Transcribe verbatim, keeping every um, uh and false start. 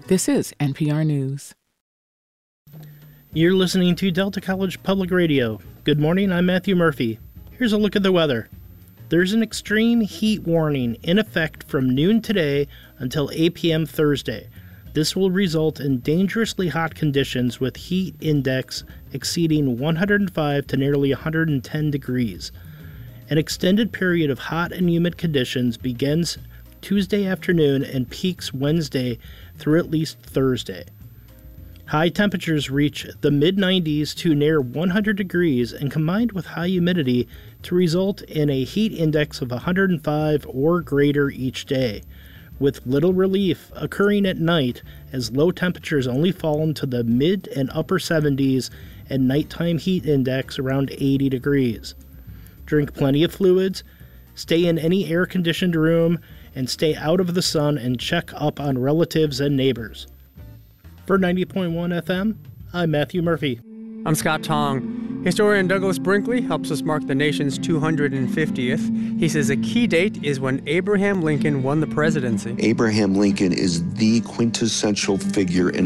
This is N P R News. You're listening to Delta College Public Radio. Good morning, I'm Matthew Murphy. Here's a look at the weather. There's an extreme heat warning in effect from noon today until eight p.m. Thursday. This will result in dangerously hot conditions with heat index exceeding one hundred five to nearly one hundred ten degrees. An extended period of hot and humid conditions begins Tuesday afternoon and peaks Wednesday through at least Thursday. High temperatures reach the mid nineties to near one hundred degrees and combined with high humidity to result in a heat index of one hundred five or greater each day, with little relief occurring at night as low temperatures only fall into the mid and upper seventies and nighttime heat index around eighty degrees. Drink plenty of fluids, stay in any air-conditioned room, and stay out of the sun and check up on relatives and neighbors. For ninety point one F M, I'm Matthew Murphy. I'm Scott Tong. Historian Douglas Brinkley helps us mark the nation's two hundred fiftieth. He says a key date is when Abraham Lincoln won the presidency. Abraham Lincoln is the quintessential figure in